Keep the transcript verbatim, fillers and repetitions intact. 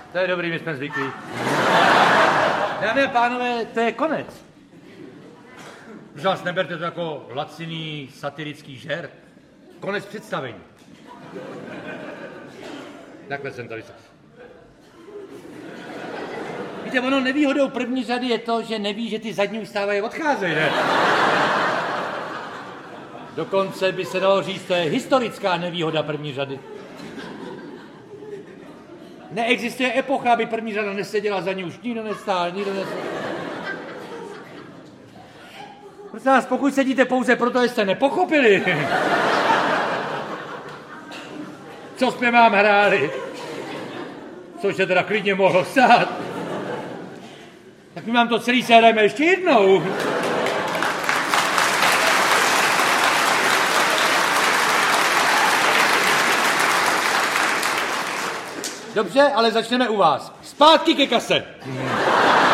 To je dobrý, my jsme zvyklí. Dámy a pánové, to je konec. Už vás neberte to jako laciný satirický žert. Konec představení. Takhle jsem to vysvětlil. Víte, ono nevýhodou první řady je to, že neví, že ty zadní vstávají a odcházejí, ne? Dokonce by se dalo říct, to je historická nevýhoda první řady. Neexistuje epocha, aby první řada neseděla, za ní už nikdo nestál, nikdo nestál. Prosím vás, pokud sedíte pouze proto, že jste nepochopili, co jsme vám hráli, což se teda klidně mohlo stát, tak my vám to celý sehrajeme ještě jednou. Dobře, ale začneme u vás. Zpátky ke kase.